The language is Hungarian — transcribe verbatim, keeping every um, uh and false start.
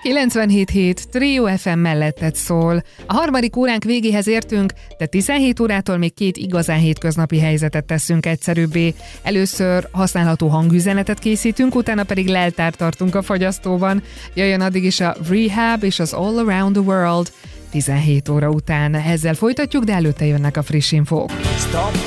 kilencvenhét hét Trio ef em melletted szól. A harmadik óránk végéhez értünk, de tizenhét órától még két igazán hétköznapi helyzetet teszünk egyszerűbbé. Először használható hangüzenetet készítünk, utána pedig leltárt tartunk a fagyasztóban. Jöjjön addig is a Rehab és az All Around the World tizenhét óra után. Ezzel folytatjuk, de előtte jönnek a friss infók. Stop